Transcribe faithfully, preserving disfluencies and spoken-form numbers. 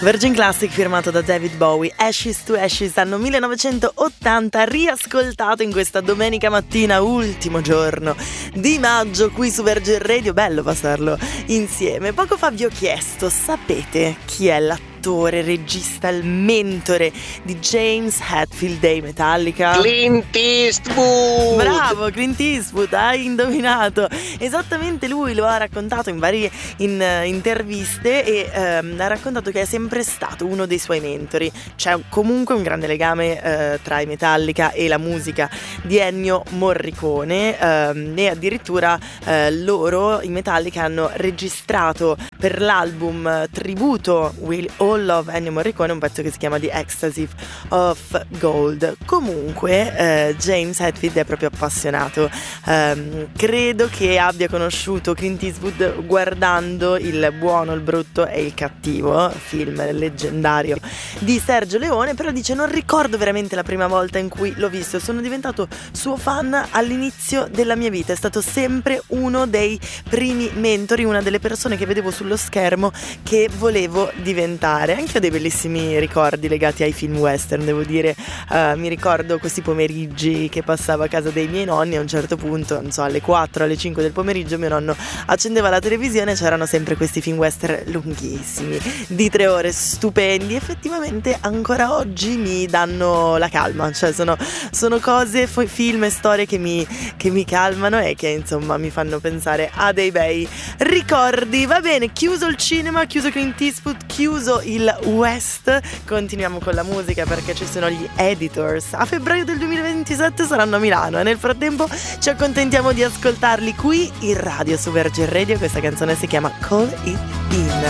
Virgin Classic firmato da David Bowie, Ashes to Ashes, anno millenovecentottanta, riascoltato in questa domenica mattina, ultimo giorno di maggio qui su Virgin Radio. Bello passarlo insieme. Poco fa vi ho chiesto, sapete chi è l'attore, regista, il mentore di James Hetfield dei Metallica? Clint Eastwood! Bravo, Clint Eastwood, hai indovinato. Esattamente lui, lo ha raccontato in varie in, uh, interviste e um, ha raccontato che è sempre stato uno dei suoi mentori. C'è comunque un grande legame uh, tra i Metallica e la musica di Ennio Morricone, um, e addirittura uh, loro, i Metallica, hanno registrato per l'album uh, tributo Will All Love Ennio Morricone un pezzo che si chiama The Ecstasy of Gold. Comunque eh, James Hetfield è proprio appassionato, um, credo che abbia conosciuto Clint Eastwood guardando Il buono, il brutto e il cattivo, film leggendario di Sergio Leone, però dice non ricordo veramente la prima volta in cui l'ho visto, sono diventato suo fan all'inizio della mia vita, è stato sempre uno dei primi mentori, una delle persone che vedevo sullo schermo che volevo diventare. Anche ho dei bellissimi ricordi legati ai film western, devo dire. Uh, mi ricordo questi pomeriggi che passavo a casa dei miei nonni, a un certo punto, non so, alle quattro, alle cinque del pomeriggio mio nonno accendeva la televisione e c'erano sempre questi film western lunghissimi, di tre ore, stupendi. Effettivamente ancora oggi mi danno la calma, cioè sono, sono cose, film e storie che mi, che mi calmano e che insomma mi fanno pensare a dei bei ricordi. Va bene, chiuso il cinema, chiuso Clint Eastwood, chiuso il West, continuiamo con la musica perché ci sono gli Editors. A febbraio del duemilaventisette saranno a Milano e nel frattempo ci accontentiamo di ascoltarli qui in radio su Virgin Radio. Questa canzone si chiama Call It In.